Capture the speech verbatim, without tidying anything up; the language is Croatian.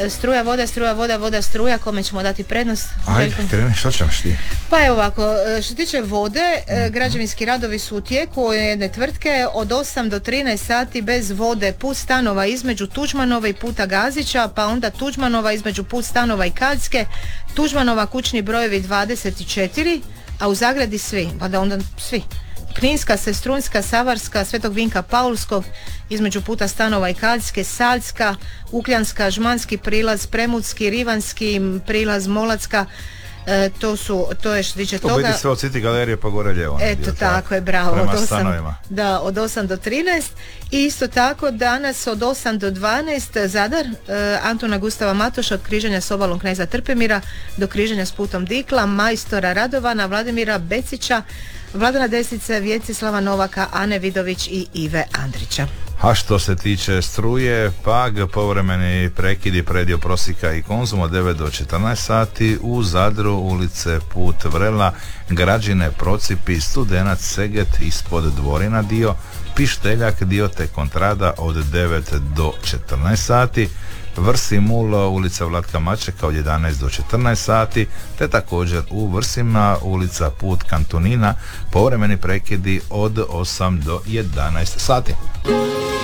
struja, voda, struja, voda, voda, struja, kome ćemo dati prednost? Ajde, kreni, što ćeš ti? Pa evo ovako, što se tiče vode, mm-hmm. građevinski radovi su u tijeku jedne tvrtke od osam do trinaest sati bez vode, put stanova između Tuđmanova i puta Gazića, pa onda Tuđmanova između put stanova i Kaljske, Tuđmanova kućni brojevi dvadeset četiri, a u zagradi svi, pa da onda svi. Kninska, Sestrunjska, Savarska, Svetog Vinka Paulskog između puta stanova i Kaljske, Saljska, Ukljanska, Žmanski prilaz, Premudski, Rivanski prilaz, Molacka. E, to su, to je što tiče toga. To biti sve od City galerije pa gore lijevo. Eto dio, tako je, bravo. Prema od osam, stanovima. Da, od osam do trinaest. I isto tako danas od osam do dvanaest Zadar, e, Antuna Gustava Matoša od križanja s obalom kneza Trpimira do križanja s putom Dikla, majstora Radovana, Vladimira Becića, Vladana Desnice, Vjecislava Novaka, Ane Vidović i Ive Andrića. A što se tiče struje, Pag, povremeni prekidi predio Prosika i Konzum od devet do četrnaest sati, u Zadru ulice Put Vrela, Građine, Procipi, Studenac, Seget ispod Dvorina dio, Pišteljak dio te Kontrada od devet do četrnaest sati, Vrsimul, ulica Vlatka Mačeka od jedanaest do četrnaest sati, te također u Vrsima ulica Put Kantonina, povremeni prekidi od osam do jedanaest sati.